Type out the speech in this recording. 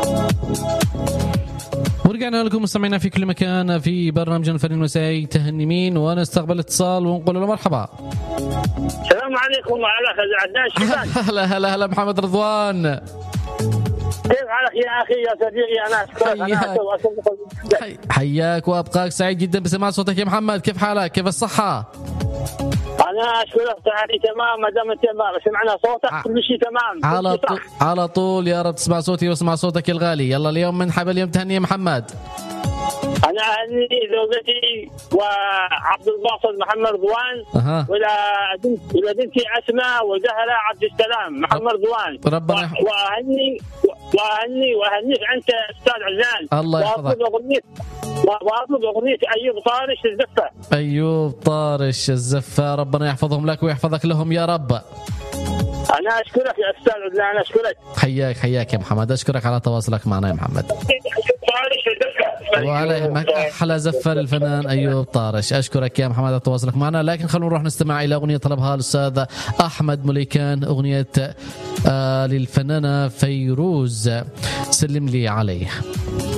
ورجعنا لكم مستمعينا في كل مكان في برنامجنا الفني المسائي تهني ونستقبل اتصال ونقول له مرحبا. السلام عليكم وعلى عدنان. هلا محمد رضوان، كيف حالك يا أخي يا صديقي؟ أنا حياك وأبقاك، سعيد جدا بسماع صوتك يا محمد. كيف حالك؟ كيف الصحة؟ أنا أشكرك، صحتي تمام، ما دام أنت سمعنا صوتك كل شيء تمام. على طول يا رب تسمع صوتي واسمع صوتك الغالي. يلا اليوم من حبل اليوم تهني يا محمد. أنا أهني زوجتي وعبد الباسط محمد رضوان وإلى بنتي أسماء وزهرة عبد السلام محمد رضوان. ربنا وأهنيك أنت أستاذ عزان. الله يحفظك. وأطلب أغنية أيوب طارش الزفة. أيوب طارش الزفة، ربنا يحفظهم لك ويحفظك لهم يا رب. أنا أشكرك يا أستاذ عزان، أنا أشكرك. حياك يا محمد، أشكرك على تواصلك معنا يا محمد. وعلى يهمك، أحلى زفة للفنان أيوب طارش. أشكرك يا محمد على تواصلك معنا، لكن خلونا نروح نستمع إلى أغنية طلبها الأستاذ أحمد مليكان، أغنية للفنانة فيروز سلم لي عليه.